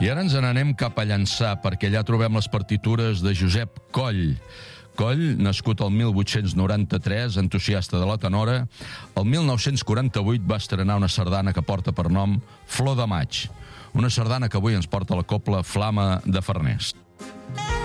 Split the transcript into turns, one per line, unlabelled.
I ara ens n'anem cap a Llançà, perquè allà trobem les partitures de Josep Coll. Coll, nascut el 1893, entusiasta de la tenora, el 1948 va estrenar una sardana que porta per nom Flor de maig, una sardana que avui ens porta la cobla Flama de Farners.